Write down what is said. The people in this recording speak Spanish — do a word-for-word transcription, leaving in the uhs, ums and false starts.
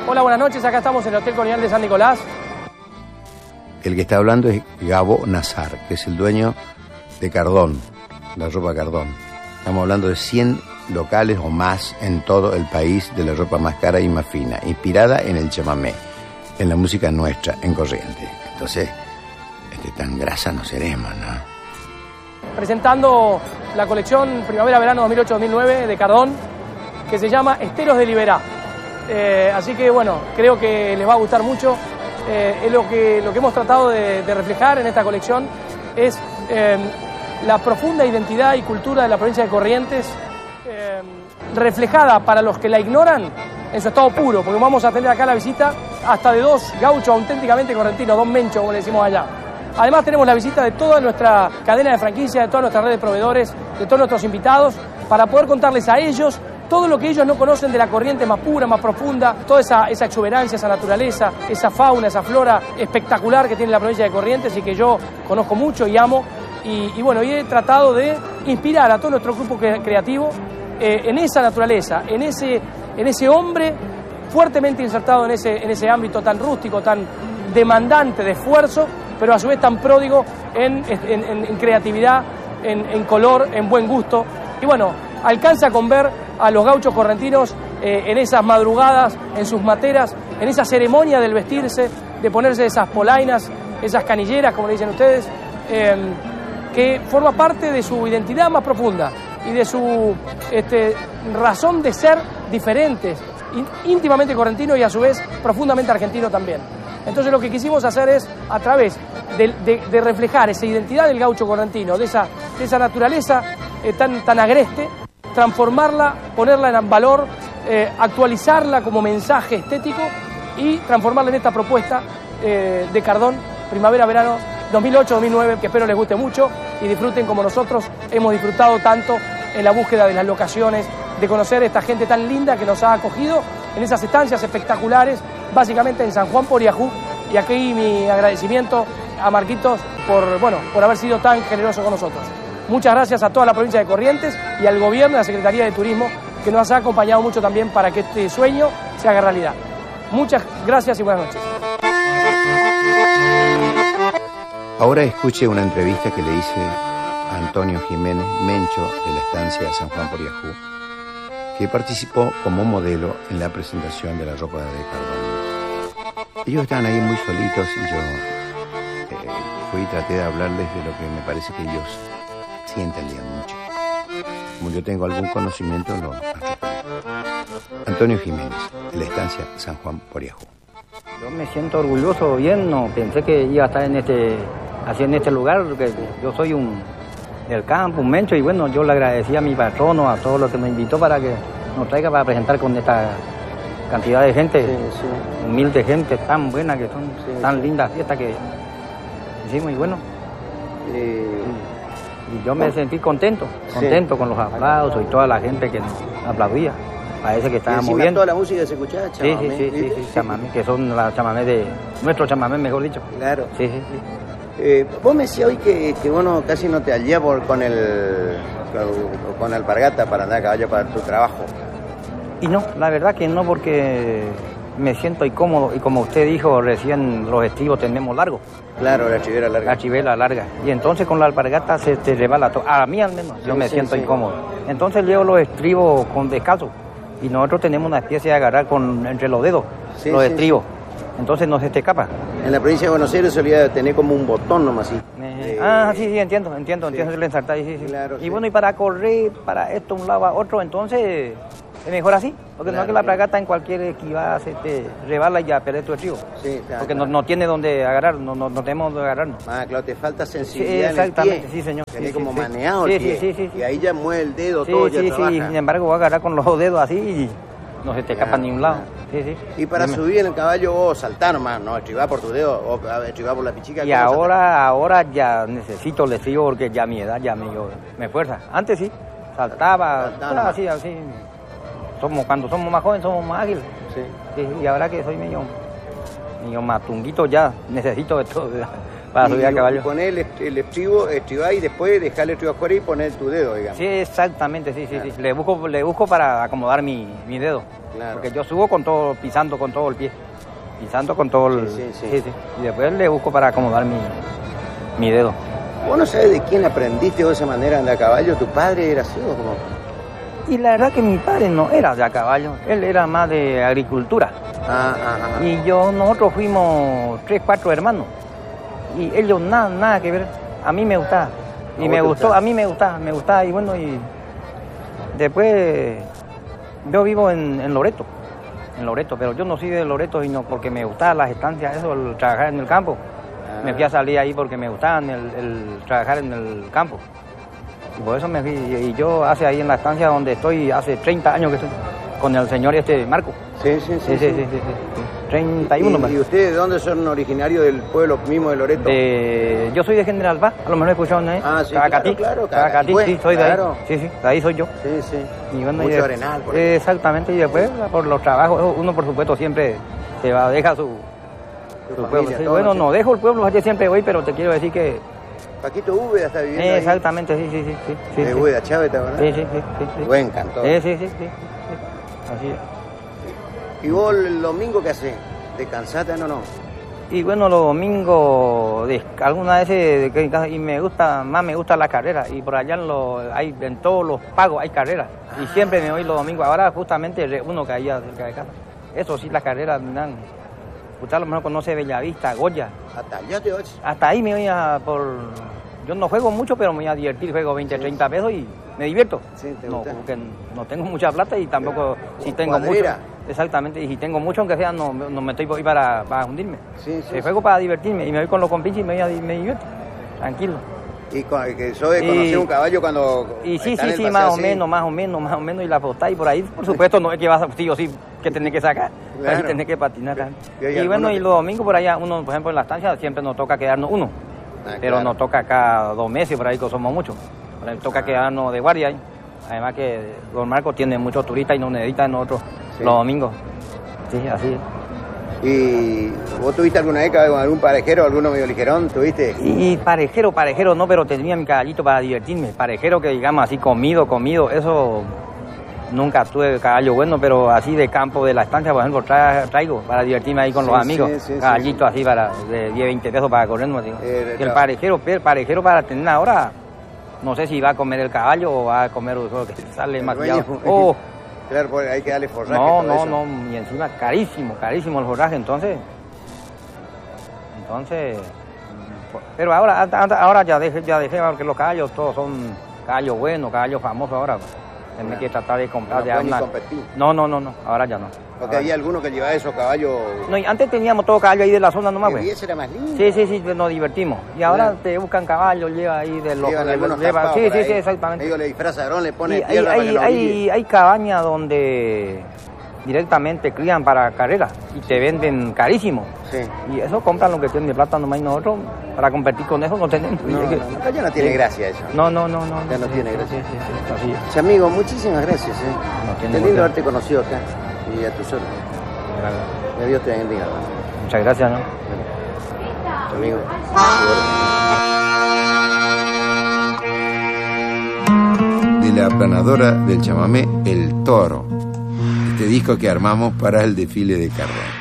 Hola, buenas noches. Acá estamos en el Hotel Colonial de San Nicolás. El que está hablando es Gabo Nazar, que es el dueño de Cardón, la ropa Cardón. Estamos hablando de cien locales o más en todo el país de la ropa más cara y más fina, inspirada en el chamamé, en la música nuestra, en Corrientes. Entonces, este, tan grasa no seremos, ¿no? Presentando la colección Primavera-Verano dos mil ocho dos mil nueve de Cardón, que se llama Esteros de Liberá. Eh, así que, bueno, creo que les va a gustar mucho. Eh, es lo que, lo que hemos tratado de, de reflejar en esta colección es eh, la profunda identidad y cultura de la provincia de Corrientes, eh, reflejada para los que la ignoran en su estado puro, porque vamos a tener acá la visita hasta de dos gauchos auténticamente correntinos, dos menchos, como le decimos allá. Además tenemos la visita de toda nuestra cadena de franquicia, de toda nuestra red de proveedores, de todos nuestros invitados, para poder contarles a ellos todo lo que ellos no conocen de la Corrientes más pura, más profunda, toda esa, esa exuberancia, esa naturaleza, esa fauna, esa flora espectacular que tiene la provincia de Corrientes y que yo conozco mucho y amo. Y, y bueno, y he tratado de inspirar a todo nuestro grupo creativo eh, en esa naturaleza, en ese, en ese hombre fuertemente insertado en ese, en ese ámbito tan rústico, tan demandante de esfuerzo, pero a su vez tan pródigo en, en, en, en creatividad, en, en color, en buen gusto. Y bueno, alcanza con ver a los gauchos correntinos eh, en esas madrugadas, en sus materas, en esa ceremonia del vestirse, de ponerse esas polainas, esas canilleras, como le dicen ustedes, eh, que forma parte de su identidad más profunda y de su este, razón de ser diferentes, íntimamente correntino y a su vez profundamente argentino también. Entonces lo que quisimos hacer es, a través de, de, de reflejar esa identidad del gaucho correntino, de esa, de esa naturaleza eh, tan, tan agreste, transformarla, ponerla en valor, eh, actualizarla como mensaje estético y transformarla en esta propuesta eh, de Cardón, Primavera-Verano dos mil ocho dos mil nueve, que espero les guste mucho y disfruten como nosotros hemos disfrutado tanto en la búsqueda de las locaciones, de conocer a esta gente tan linda que nos ha acogido en esas estancias espectaculares, básicamente en San Juan Poriajú. Y aquí mi agradecimiento a Marquitos por, bueno, por haber sido tan generoso con nosotros. Muchas gracias a toda la provincia de Corrientes y al gobierno y a la Secretaría de Turismo, que nos ha acompañado mucho también para que este sueño se haga realidad. Muchas gracias y buenas noches. Ahora escuche una entrevista que le hice a Antonio Jiménez Mencho de la estancia San Juan Poriajú, que participó como modelo en la presentación de la ropa de Cardón. Ellos estaban ahí muy solitos y yo eh, fui y traté de hablarles de lo que me parece que ellos sí entendían mucho. Como yo tengo algún conocimiento, lo articulé. Antonio Jiménez, de la estancia San Juan Poriajú. Yo me siento orgulloso, bien, no pensé que iba a estar en este, así en este lugar, porque yo soy un del campo, un mencho, y bueno, yo le agradecí a mi patrono, a todo lo que me invitó para que nos traiga para presentar con esta cantidad de gente, sí, sí. Humilde gente, tan buena que son, sí, tan sí. Lindas fiestas que hicimos, y bueno, eh, y yo me sentí contento, contento sí. Con los aplausos y toda la gente que nos aplaudía. Parece que estábamos bien. Toda la música se escuchaba, chamamé. Sí, sí, sí, sí, sí, chamamé, que son las chamamés de nuestro chamamé, mejor dicho. Claro. Sí, sí, sí. Eh, vos me decías hoy que, que bueno, casi no te hallé por, con el con, con alpargata para andar a caballo para tu trabajo. Y no, la verdad que no, porque me siento incómodo y como usted dijo recién, los estribos tenemos largos. Claro, la chivera larga. La chivera larga. Y entonces con la alpargata se te rebala todo. A mí al menos, yo sí, me sí, siento sí. incómodo. Entonces llevo los estribos con descalzo. Y nosotros tenemos una especie de agarrar con, entre los dedos, sí, los estribos. Sí, sí. Entonces no se te escapa. En la provincia de Buenos Aires solía tener como un botón nomás así. Eh, eh, ah, sí, sí, entiendo, entiendo, sí. entiendo el ensartar. Sí, sí. Claro, y sí. Bueno, y para correr, para esto, un lado a otro, entonces es mejor así. Porque claro, no es que la plagata en cualquier esquivada se te rebala y ya perdés tu estribo. Sí, claro, porque claro. No, no tiene donde agarrar, no, no, no tenemos donde agarrarnos. Ah, claro, te falta sensibilidad sí, exactamente, en el pie. sí, señor. Tenés sí, como sí, maneado sí, el pie. Sí, sí, sí, y ahí ya mueve el dedo, sí, todo sí, ya sí, trabaja. Sí, sin embargo voy a agarrar con los dedos así y no se te escapa claro, a ningún lado. Claro. Sí, sí. Y para Dime. subir en el caballo vos saltar nomás, ¿no? Estribar por tu dedo o estribar por la pichica. Y ahora, ahora ya necesito el estribo porque ya mi edad ya me, yo, me fuerza. Antes sí, saltaba, Saltando, así, así. Somos, cuando somos más jóvenes somos más ágiles. Sí. Sí, y ahora que soy medio, medio matunguito ya necesito de todo, para y, subir a caballo. Y poner el, el estribo, estribar y después dejar el estribo afuera y poner tu dedo, digamos. Sí, exactamente, sí, sí, claro. sí. Le busco, le busco para acomodar mi, mi dedo. Claro. Porque yo subo con todo, pisando con todo el pie. Pisando con todo el... Sí, sí, sí. sí, sí. Y después le busco para acomodar mi, mi dedo. ¿Vos no sabés de quién aprendiste de esa manera a andar a caballo? ¿Tu padre era así o cómo? Y la verdad que mi padre no era de a caballo, él era más de agricultura. Ah, ajá. Y yo, nosotros fuimos tres, cuatro hermanos. Y ellos nada, nada que ver. A mí me gustaba. Y me gustó, gustaba? a mí me gustaba, me gustaba. Y bueno, y después yo vivo en, en Loreto, en Loreto, pero yo no soy de Loreto, sino porque me gustaban las estancias, eso, el trabajar en el campo. Ah. Me fui a salir ahí porque me gustaba el, el trabajar en el campo. Y por eso me fui. Y yo hace ahí en la estancia donde estoy, hace treinta años que estoy con el señor este Marco. Sí, sí, sí. Sí, sí, sí, sí, sí, sí. treinta y uno. ¿Y, ¿Y ustedes de dónde son originarios del pueblo mismo de Loreto? De, yo soy de General Paz, a lo mejor escucharon, ¿eh? Ah, sí, Cacatí, claro, claro. Cacatí, sí, soy claro. de ahí. Sí, sí, de ahí soy yo. Sí, sí. Y bueno, Mucho y de, arenal por ahí. Exactamente, y después por los trabajos, uno por supuesto siempre se va, deja su, su, su pueblo. Sí, bueno, no dejo el pueblo, yo siempre voy, pero te quiero decir que... Paquito Úbeda está viviendo eh, ahí. Exactamente, sí, sí, sí. sí, sí de sí. Úbeda, Chávez, ¿verdad? Sí, sí, sí. sí, sí. Buen cantor. Sí, sí, sí, sí, sí. Así es. ¿Y vos el domingo qué hacés? ¿Descansate o no? Y bueno, los domingos, de, algunas veces, de, y me gusta, más me gusta la carrera. Y por allá en, los, hay, en todos los pagos hay carreras. Ah. Y siempre me voy los domingos. Ahora justamente uno que hay cerca de casa. Eso sí, las carreras me dan. Usted a lo mejor conoce Bellavista, Goya. Hasta allá te voy. Hasta ahí me voy a por... Yo no juego mucho, pero me voy a divertir. Juego veinte, treinta pesos y me divierto. Sí, ¿te no, gusta? Porque no tengo mucha plata y tampoco si tengo cuadrera. mucho. Exactamente, y si tengo mucho, aunque sea, no, no me estoy voy para, para hundirme. Sí, sí, eh, juego sí. para divertirme y me voy con los compinches y me, voy a, me divierto, tranquilo. Y con, que yo de conocer y, un caballo cuando... Y sí, sí, sí, más o así. menos, más o menos, más o menos, y la postáis por ahí, por supuesto, no es que vas a, sí o sí, que tenés que sacar, claro. Ahí tenés que patinar. Y, y bueno, que... y los domingos por allá, uno, por ejemplo, en la estancia siempre nos toca quedarnos uno, ah, pero claro. Nos toca cada dos meses, por ahí que somos muchos, por ahí toca ah. quedarnos de guardia ahí. Además que Don Marcos tiene muchos turistas y nos necesita nosotros sí. Los domingos. Sí, así es. ¿Y vos tuviste alguna vez con algún parejero, alguno medio ligerón, tuviste? Y, y parejero, parejero no, pero tenía mi caballito para divertirme. Parejero que digamos así, comido, comido, eso nunca tuve caballo bueno, pero así de campo de la estancia, por ejemplo, tra traigo para divertirme ahí con sí, los amigos. Sí, sí, caballito sí, sí. Así para de diez, veinte pesos para corrernos. Digo. Eh, el parejero, el parejero para tener ahora, no sé si va a comer el caballo o va a comer lo que sale demasiado. Oh. Claro, porque hay que darle forraje. No, todo no, eso. no, y encima carísimo, carísimo el forraje, entonces. Entonces. Pero ahora, ahora ya dejé, ya dejé, porque los caballos todos son caballos buenos, caballos famosos ahora. Tenés que tratar de comprar de una... No, no, no, no, ahora ya no. Porque ahora había algunos que llevaban esos caballos. No, y antes teníamos todo caballo ahí de la zona nomás, güey. Y ese era más lindo. Sí, sí, sí, nos divertimos. Y ahora claro. Te buscan caballos, lleva ahí de los. Lleva, sí, sí, sí, exactamente. Ellos le disfrazan, le ponen tierra hay, para hay, que no hay, hay cabañas donde directamente crían para carreras y te venden carísimo. Sí. Y eso compran lo que tienen de plata nomás y nosotros para competir con eso no tenemos. No, no, no, ya no tiene sí. gracia eso. No, no, no, no. Ya no sí, tiene gracia. Sí, sí, sí, sí, amigo, muchísimas gracias. ¿eh? No tiene Qué lindo haberte conocido acá y a tu suerte. Gracias. Que Dios te bendiga. Muchas gracias, ¿no? Amigo. De la aplanadora del chamamé El Toro, este disco que armamos para el desfile de Cardón.